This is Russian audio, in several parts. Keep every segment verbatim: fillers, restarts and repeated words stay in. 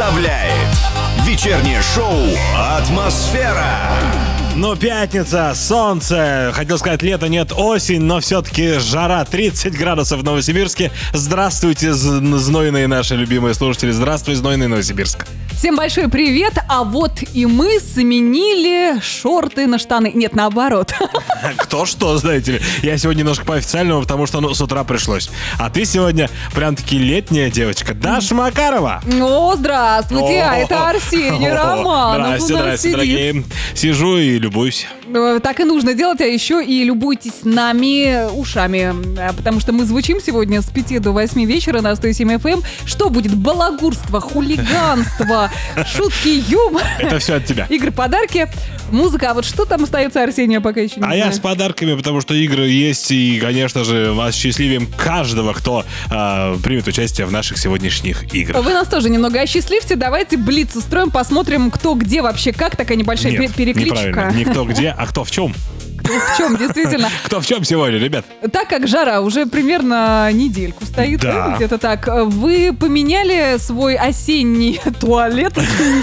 представляет вечернее шоу «Атмосфера». Ну, пятница, солнце, хотел сказать лето, нет, осень, но все-таки жара, тридцать градусов в Новосибирске. Здравствуйте, знойные наши любимые слушатели, здравствуй, знойный Новосибирск. Всем большой привет, а вот и мы сменили шорты на штаны, нет, наоборот. Кто что, знаете ли, я сегодня немножко по-официальному, потому что ну, с утра пришлось. А ты сегодня прям-таки летняя девочка, Даша Макарова. О, здравствуйте, а это Арсений Романов. Здрасте, здрасте, дорогие. Сижу и любуюсь. Так и нужно делать, а еще и любуйтесь нами ушами, потому что мы звучим сегодня с пяти до восьми вечера на сто семь эф эм. Что будет? Балагурство, хулиганство, шутки, юмор. Это все от тебя. Игры, подарки, музыка. А вот что там остается, Арсения, пока еще не А знаю. я с подарками, потому что игры есть, и, конечно же, вас счастливим каждого, кто э, примет участие в наших сегодняшних играх. Вы нас тоже немного осчастливьте. Давайте блиц устроим, посмотрим, кто где вообще как. Такая небольшая Нет, перекличка. Неправильно. Не кто где, а кто в чем. Кто в чем, действительно. Кто в чем сегодня, ребят? Так как жара уже примерно недельку стоит, Да. да, где-то так, вы поменяли свой осенний туалет,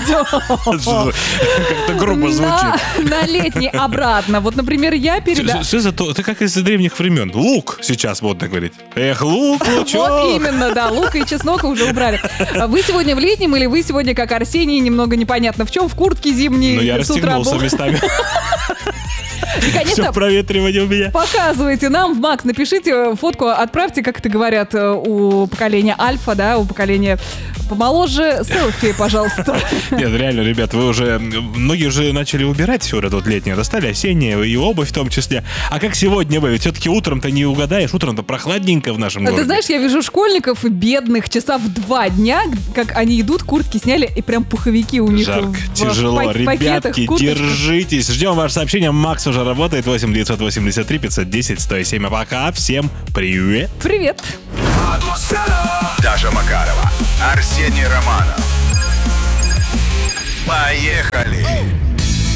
Как-то грубо на, звучит. на летний обратно. Вот, например, я переда... Что за то? Это как из древних времен. Лук сейчас модно говорить. Эх, лук, лучок. Вот именно, да, лук и чеснок уже убрали. Вы сегодня в летнем или вы сегодня, как Арсений, немного непонятно в чем, в куртке зимней? Но я с утра расстегнулся был? местами. И, конечно, Все проветривание у меня. показывайте нам, Макс, напишите фотку, отправьте, как это говорят у поколения Альфа, да, у поколения помоложе, селфи, пожалуйста. Нет, реально, ребят, вы уже... Многие уже начали убирать все это вот летнее. Достали осеннее и обувь в том числе. А как сегодня вы? Ведь все-таки утром-то не угадаешь. Утром-то прохладненько в нашем А городе. ты знаешь, я вижу школьников бедных часа в два дня, как они идут, куртки сняли, и прям пуховики у них Жарко, в, тяжело. в пакетах, Ребятки, в курточках. держитесь. Ждем ваше сообщение. Макс уже работает. восемь девятьсот восемьдесят три пятьсот десять сто семь. А пока всем привет. Привет. Даша Макарова, Арсений Романов. Поехали!